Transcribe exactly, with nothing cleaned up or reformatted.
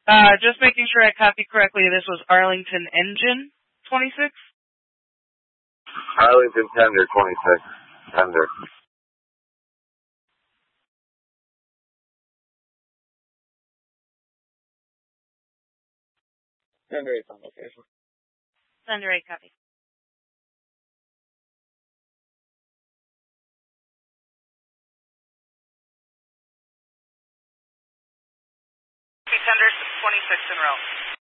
Uh, just making sure I copy correctly, this was Arlington Engine twenty-six? Arlington Tender twenty-six. Tender. Tender eight on location. Tender eight, copy. Tender twenty-six in row.